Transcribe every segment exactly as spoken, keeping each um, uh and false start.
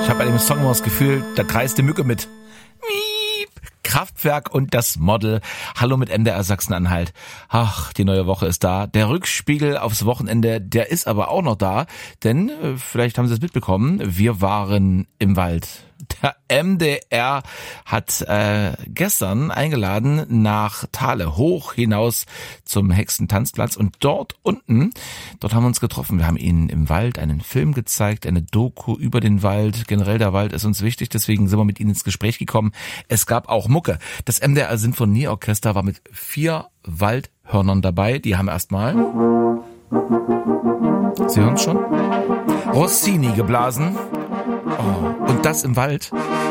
Ich habe bei dem Song immer das Gefühl, da kreist die Mücke mit. Miep. Kraftwerk und das Model. Hallo mit M D R Sachsen-Anhalt. Ach, die neue Woche ist da. Der Rückspiegel aufs Wochenende, der ist aber auch noch da. Denn, äh, vielleicht haben Sie es mitbekommen, wir waren im Wald. Der M D R hat äh, gestern eingeladen nach Thale, hoch hinaus zum Hexentanzplatz. Und dort unten, dort haben wir uns getroffen. Wir haben Ihnen im Wald einen Film gezeigt, eine Doku über den Wald. Generell der Wald ist uns wichtig, deswegen sind wir mit Ihnen ins Gespräch gekommen. Es gab auch Mucke. Das M D R Sinfonieorchester war mit vier Waldhörnern dabei. Die haben erstmal, Sie hören es schon, Rossini geblasen. Oh, und das im Wald.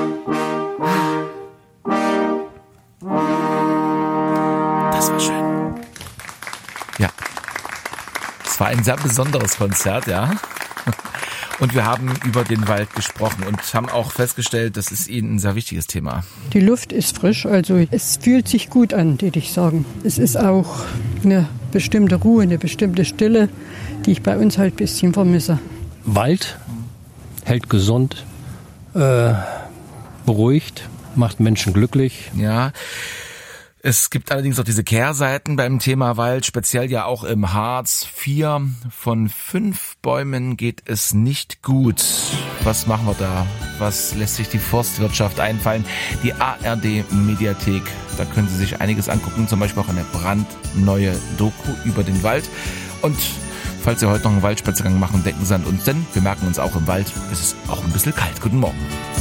Das war schön. Ja. Es war ein sehr besonderes Konzert, ja. Und wir haben über den Wald gesprochen und haben auch festgestellt, das ist Ihnen ein sehr wichtiges Thema. Die Luft ist frisch, also es fühlt sich gut an, würde ich sagen. Es ist auch eine bestimmte Ruhe, eine bestimmte Stille, die ich bei uns halt ein bisschen vermisse. Wald hält gesund, äh, beruhigt, macht Menschen glücklich. Ja. Es gibt allerdings auch diese Kehrseiten beim Thema Wald, speziell ja auch im Harz. Vier von fünf Bäumen geht es nicht gut. Was machen wir da? Was lässt sich die Forstwirtschaft einfallen? Die A R D-Mediathek, da können Sie sich einiges angucken, zum Beispiel auch eine brandneue Doku über den Wald. Und falls Sie heute noch einen Waldspaziergang machen, denken Sie an uns, denn wir merken uns auch im Wald, es ist auch ein bisschen kalt. Guten Morgen.